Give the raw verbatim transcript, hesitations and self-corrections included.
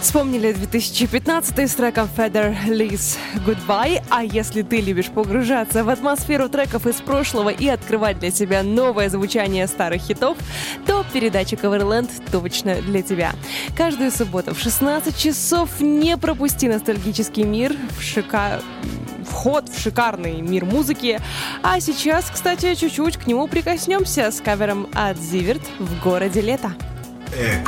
Вспомнили две тысячи пятнадцатый с треком Feather Liz Goodbye. А если ты любишь погружаться в атмосферу треков из прошлого и открывать для себя новое звучание старых хитов, то передача Coverland точно для тебя. Каждую субботу в шестнадцать часов не пропусти ностальгический мир в шика... вход в шикарный мир музыки. А сейчас, кстати, чуть-чуть к нему прикоснемся с кавером от Zivert «В городе лето».